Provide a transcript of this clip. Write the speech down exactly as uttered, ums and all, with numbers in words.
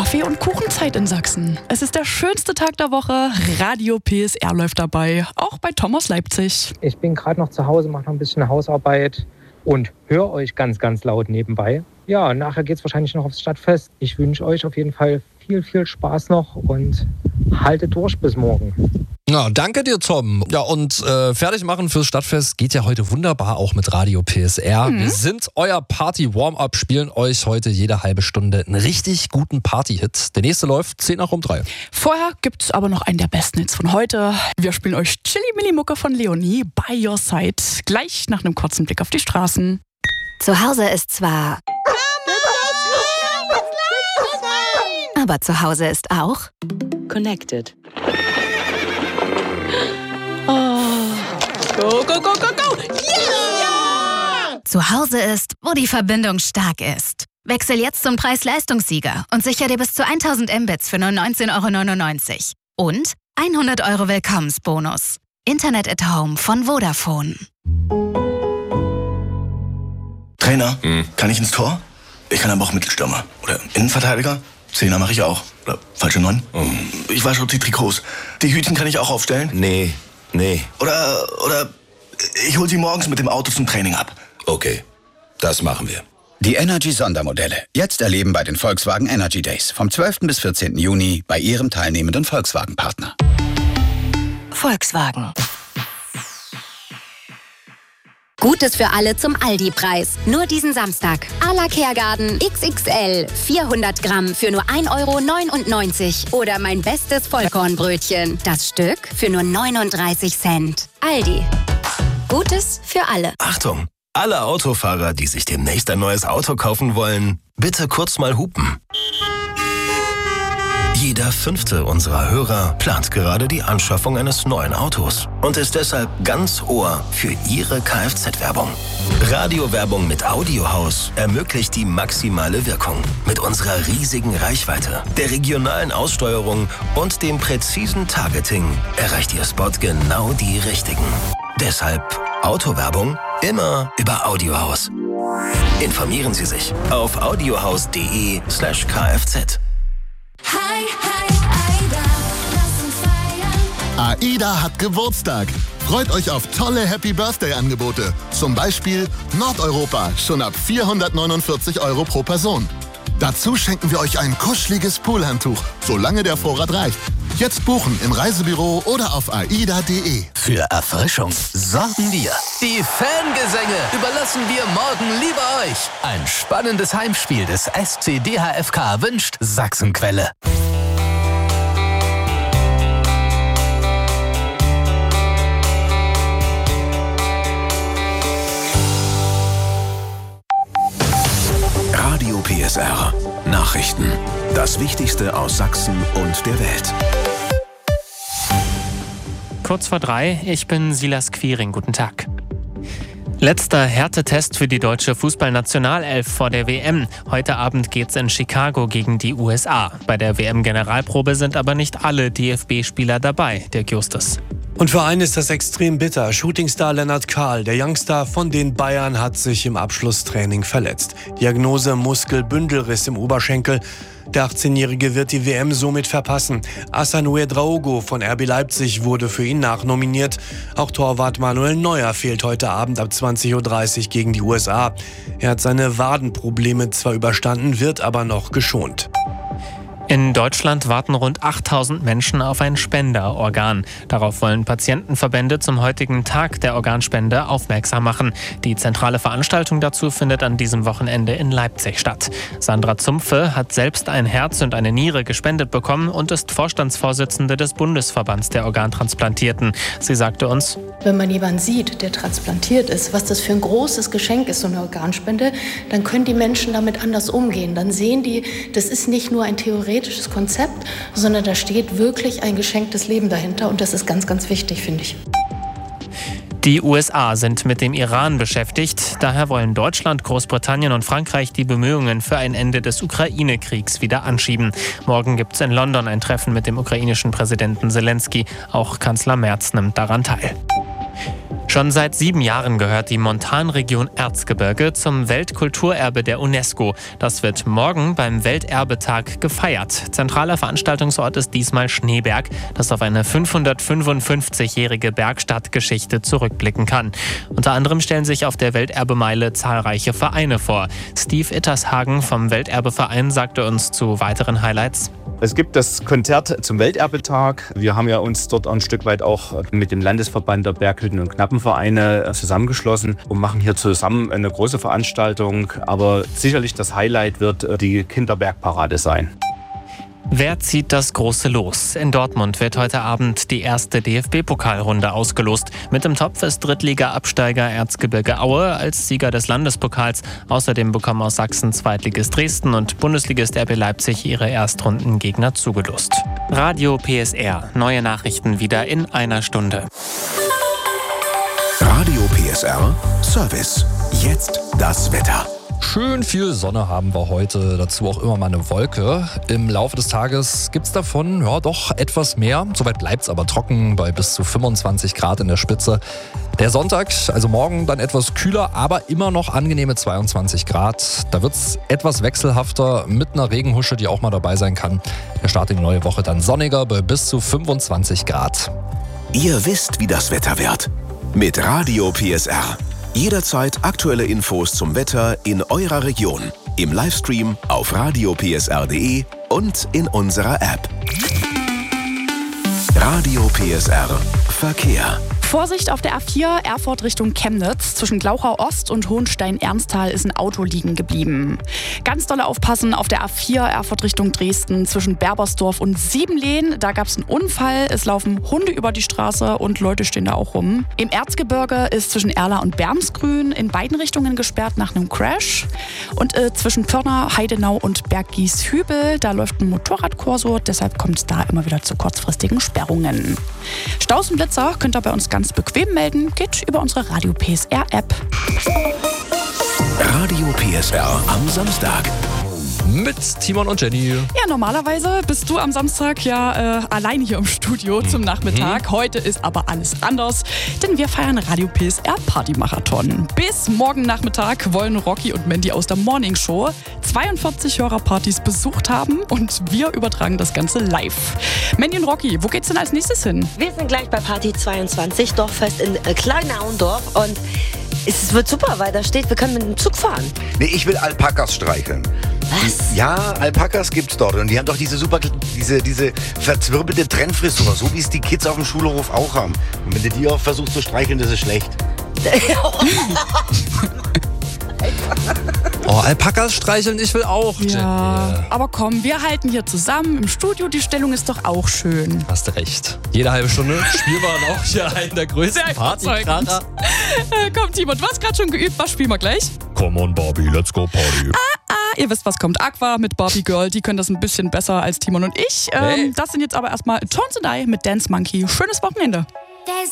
Kaffee- und Kuchenzeit in Sachsen. Es ist der schönste Tag der Woche. Radio P S R läuft dabei, auch bei Tom aus Leipzig. Ich bin gerade noch zu Hause, mache noch ein bisschen Hausarbeit und höre euch ganz, ganz laut nebenbei. Ja, nachher geht es wahrscheinlich noch aufs Stadtfest. Ich wünsche euch auf jeden Fall viel, viel Spaß noch und haltet durch bis morgen. Ja, danke dir, Tom. Ja, und äh, fertig machen fürs Stadtfest geht ja heute wunderbar auch mit Radio P S R. Mhm. Wir sind euer Party-Warm-Up, spielen euch heute jede halbe Stunde einen richtig guten Party-Hit. Der nächste läuft zehn nach um drei. Vorher gibt's aber noch einen der besten Hits von heute. Wir spielen euch Chili-Milli-Mucke von Leonie, By Your Side. Gleich nach einem kurzen Blick auf die Straßen. Zu Hause ist zwar... Aber zu Hause ist auch... Connected. Oh. Go, go, go, go, go! Yeah! Zu Hause ist, wo die Verbindung stark ist. Wechsel jetzt zum Preis-Leistungssieger und sicher dir bis zu tausend Mbits für nur neunzehn Euro neunundneunzig. Und hundert Euro Willkommensbonus. Internet at Home von Vodafone. Trainer, hm. kann ich ins Tor? Ich kann aber auch Mittelstürmer. Oder Innenverteidiger? Zehner mache ich auch. Oder falsche Neun? Oh. Ich wasche die Trikots. Die Hütchen kann ich auch aufstellen? Nee, nee. Oder, oder ich hole sie morgens mit dem Auto zum Training ab. Okay, das machen wir. Die Energy-Sondermodelle. Jetzt erleben bei den Volkswagen Energy Days. Vom zwölften bis vierzehnten Juni bei Ihrem teilnehmenden Volkswagen-Partner. Volkswagen. Gutes für alle zum Aldi-Preis. Nur diesen Samstag. A la Kehrgarten X X L. vierhundert Gramm für nur ein Euro neunundneunzig. Oder mein bestes Vollkornbrötchen. Das Stück für nur neununddreißig Cent. Aldi. Gutes für alle. Achtung! Alle Autofahrer, die sich demnächst ein neues Auto kaufen wollen, bitte kurz mal hupen. Jeder fünfte unserer Hörer plant gerade die Anschaffung eines neuen Autos und ist deshalb ganz Ohr für Ihre Kfz-Werbung. Radiowerbung mit Audiohaus ermöglicht die maximale Wirkung. Mit unserer riesigen Reichweite, der regionalen Aussteuerung und dem präzisen Targeting erreicht Ihr Spot genau die Richtigen. Deshalb Autowerbung immer über Audiohaus. Informieren Sie sich auf audiohaus.de slash kfz. Hi, hi, Aida, lass uns feiern. AIDA hat Geburtstag. Freut euch auf tolle Happy-Birthday-Angebote. Zum Beispiel Nordeuropa, schon ab vierhundertneunundvierzig Euro pro Person. Dazu schenken wir euch ein kuscheliges Poolhandtuch, solange der Vorrat reicht. Jetzt buchen im Reisebüro oder auf aida punkt de. Für Erfrischung sorgen wir. Die Fangesänge überlassen wir morgen lieber euch. Ein spannendes Heimspiel des S C D H F K wünscht Sachsenquelle. Radio P S R. Nachrichten. Das Wichtigste aus Sachsen und der Welt. Kurz vor drei, ich bin Silas Quiring. Guten Tag. Letzter Härtetest für die deutsche Fußballnationalelf vor der W M. Heute Abend geht's in Chicago gegen die U S A. Bei der W M-Generalprobe sind aber nicht alle D F B-Spieler dabei, Dirk Justus. Und für einen ist das extrem bitter. Shootingstar Lennart Kahl, der Youngster von den Bayern, hat sich im Abschlusstraining verletzt. Diagnose Muskelbündelriss im Oberschenkel. Der achtzehnjährige wird die W M somit verpassen. Hassan Ouedraogo von R B Leipzig wurde für ihn nachnominiert. Auch Torwart Manuel Neuer fehlt heute Abend ab zwanzig Uhr dreißig gegen die U S A. Er hat seine Wadenprobleme zwar überstanden, wird aber noch geschont. In Deutschland warten rund achttausend Menschen auf ein Spenderorgan. Darauf wollen Patientenverbände zum heutigen Tag der Organspende aufmerksam machen. Die zentrale Veranstaltung dazu findet an diesem Wochenende in Leipzig statt. Sandra Zumpfe hat selbst ein Herz und eine Niere gespendet bekommen und ist Vorstandsvorsitzende des Bundesverbands der Organtransplantierten. Sie sagte uns: Wenn man jemanden sieht, der transplantiert ist, was das für ein großes Geschenk ist, so eine Organspende, dann können die Menschen damit anders umgehen. Dann sehen die, das ist nicht nur ein theoretisches Konzept, sondern da steht wirklich ein geschenktes Leben dahinter und das ist ganz, ganz wichtig, finde ich. Die U S A sind mit dem Iran beschäftigt. Daher wollen Deutschland, Großbritannien und Frankreich die Bemühungen für ein Ende des Ukraine-Kriegs wieder anschieben. Morgen gibt es in London ein Treffen mit dem ukrainischen Präsidenten Zelensky. Auch Kanzler Merz nimmt daran teil. Schon seit sieben Jahren gehört die Montanregion Erzgebirge zum Weltkulturerbe der UNESCO. Das wird morgen beim Welterbetag gefeiert. Zentraler Veranstaltungsort ist diesmal Schneeberg, das auf eine fünfhundertfünfundfünfzigjährige Bergstadtgeschichte zurückblicken kann. Unter anderem stellen sich auf der Welterbemeile zahlreiche Vereine vor. Steve Ittershagen vom Welterbeverein sagte uns zu weiteren Highlights. Es gibt das Konzert zum Welterbetag. Wir haben ja uns dort ein Stück weit auch mit dem Landesverband der Berghütten- und Knappenvereine zusammengeschlossen und machen hier zusammen eine große Veranstaltung. Aber sicherlich das Highlight wird die Kinderbergparade sein. Wer zieht das große Los? In Dortmund wird heute Abend die erste D F B-Pokalrunde ausgelost. Mit im Topf ist Drittliga-Absteiger Erzgebirge Aue als Sieger des Landespokals. Außerdem bekommen aus Sachsen Zweitligist Dresden und Bundesligist R B Leipzig ihre Erstrundengegner zugelost. Radio P S R. Neue Nachrichten wieder in einer Stunde. Radio P S R Service. Jetzt das Wetter. Schön viel Sonne haben wir heute, dazu auch immer mal eine Wolke. Im Laufe des Tages gibt es davon ja doch etwas mehr. Soweit bleibt es aber trocken bei bis zu fünfundzwanzig Grad in der Spitze. Der Sonntag, also morgen, dann etwas kühler, aber immer noch angenehme zweiundzwanzig Grad. Da wird es etwas wechselhafter mit einer Regenhusche, die auch mal dabei sein kann. Der Start in die neue Woche dann sonniger bei bis zu fünfundzwanzig Grad. Ihr wisst, wie das Wetter wird. Mit Radio P S R. Jederzeit aktuelle Infos zum Wetter in eurer Region. Im Livestream auf radio p s r punkt d e und in unserer App. Radio P S R Verkehr. Vorsicht auf der A vier, Erfurt Richtung Chemnitz. Zwischen Glauchau Ost und Hohenstein-Ernsthal ist ein Auto liegen geblieben. Ganz dolle aufpassen auf der A vier, Erfurt Richtung Dresden. Zwischen Berbersdorf und Siebenlehn, da gab es einen Unfall. Es laufen Hunde über die Straße und Leute stehen da auch rum. Im Erzgebirge ist zwischen Erla und Bermsgrün in beiden Richtungen gesperrt nach einem Crash. Und äh, zwischen Pirna, Heidenau und Berggieshübel, da läuft ein Motorradkorso. Deshalb kommt es da immer wieder zu kurzfristigen Sperrungen. Staus und Blitzer könnt ihr bei uns ganz bequem melden, geht über unsere Radio P S R App. Radio P S R am Samstag. Mit Timon und Jenny. Ja, normalerweise bist du am Samstag ja äh, allein hier im Studio zum Nachmittag. Heute ist aber alles anders, denn wir feiern Radio P S R Party-Marathon. Bis morgen Nachmittag wollen Rocky und Mandy aus der Morning Show zweiundvierzig Hörerpartys besucht haben und wir übertragen das Ganze live. Mandy und Rocky, wo geht's denn als nächstes hin? Wir sind gleich bei Party zweiundzwanzig, Dorffest in äh, Kleinauendorf und es wird super, weil da steht, wir können mit dem Zug fahren. Nee, ich will Alpakas streicheln. Was? Ja, Alpakas gibt's dort und die haben doch diese super, diese, diese verzwirbelte Trennfrisur, so wie es die Kids auf dem Schulhof auch haben. Und wenn du die auch versuchst zu streicheln, das ist schlecht. Oh, Alpakas streicheln, ich will auch. Ja, Jenny. aber komm, wir halten hier zusammen im Studio, die Stellung ist doch auch schön. Hast du recht. Jede halbe Stunde spielen wir dann auch hier einen der größten Partykracher. Äh, komm, Timon, du hast gerade schon geübt, was spielen wir gleich? Come on, Barbie, let's go Party. Ah, ah, ihr wisst, was kommt. Aqua mit Barbie Girl, die können das ein bisschen besser als Timon und ich. Ähm, hey. Das sind jetzt aber erstmal Tones and I mit Dance Monkey. Schönes Wochenende. There's